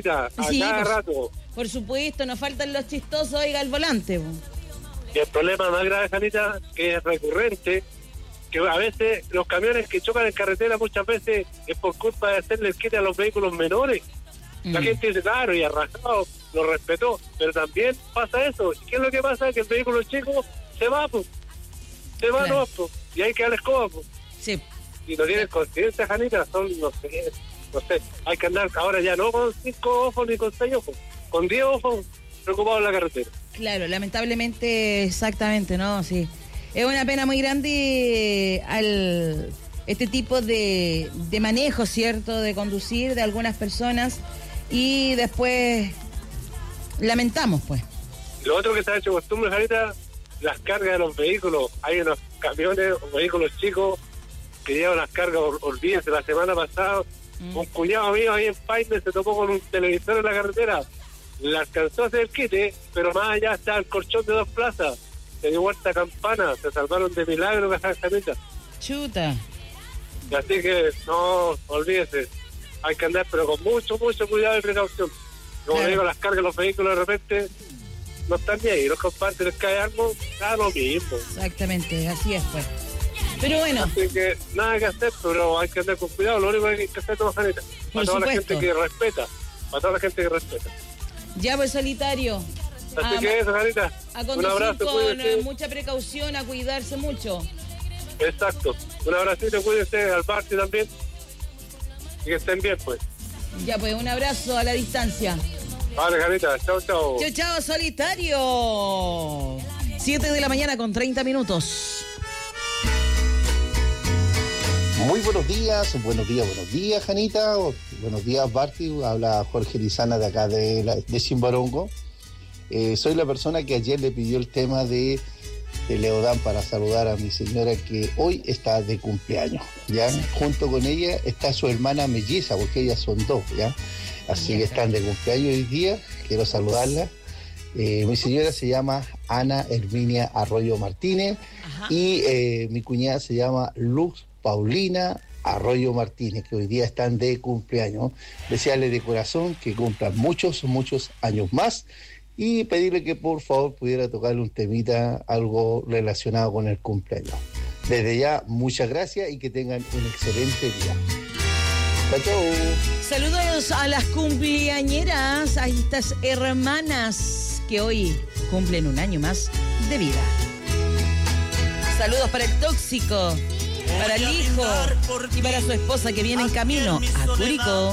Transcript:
Janita, a Sí, cada pues, rato. por supuesto, nos faltan los chistosos, oiga, al volante. Y el problema más grave, Janita, que es recurrente, que a veces los camiones que chocan en carretera muchas veces es por culpa de hacerle el quite a los vehículos menores. La gente dice, claro, y arrastrado, lo respetó, pero también pasa eso. ¿Y qué es lo que pasa? Que el vehículo chico se va, pues. Se va, Claro. no, pues. Y hay que darle escoba, pues. Sí. Y no tienen conciencia, Janita, son, no sé, hay que andar ahora ya no con 5 ojos ni con 6 ojos, con 10 ojos preocupados en la carretera. Claro, lamentablemente, exactamente, ¿no? Sí. Es una pena muy grande este tipo de manejo, ¿cierto? De conducir de algunas personas y después lamentamos, pues. Lo otro que se ha hecho costumbre, Janita, las cargas de los vehículos. Hay unos camiones o vehículos chicos que llevan las cargas, olvídense, la semana pasada un cuñado mío ahí en Paine se topó con un televisor en la carretera, le alcanzó a hacer el quite, pero más allá está el colchón de 2 plazas, se dio vuelta campana, se salvaron de milagro que Janita. Chuta. Y así que no, olvídese, hay que andar pero con mucho cuidado y precaución. Como Claro. digo, las cargas de los vehículos de repente no están ni ahí, los compadres les cae algo, da lo mismo. Exactamente, así es, pues. Pero bueno, Así que nada que hacer, pero hay que andar con cuidado, lo único que hay que hacer es Janita, para toda la supuesto. gente que respeta, para toda la gente que respeta. ya pues, Solitario. Así que eso, Janita, A un conducir abrazo, con cuídense. mucha precaución, a cuidarse mucho. Exacto, un abracito, cuídense, al party también, y que estén bien, pues. Ya pues, un abrazo a la distancia. Vale, Janita, chao, chao. Chao, chao, Solitario. 7 de la mañana con 30 minutos. Muy buenos días, Janita, buenos días, Barty, habla Jorge Lizana de acá de Chimbarongo. Soy la persona que ayer le pidió el tema de Leodán para saludar a mi señora que hoy está de cumpleaños, ¿ya? Junto con ella está su hermana melliza, porque ellas son 2, ¿ya? Así que están de cumpleaños hoy día, quiero saludarla. Mi señora se llama Ana Herminia Arroyo Martínez. Ajá. Y mi cuñada se llama Luz Paulina Arroyo Martínez, que hoy día están de cumpleaños. Desearle de corazón que cumplan muchos años más y pedirle que por favor pudiera tocarle un temita, algo relacionado con el cumpleaños. Desde ya, muchas gracias y que tengan un excelente día. Chao, chao. Saludos a las cumpleañeras, a estas hermanas que hoy cumplen un año más de vida. Saludos para el tóxico, para el hijo y para su esposa que viene en camino a Curicó.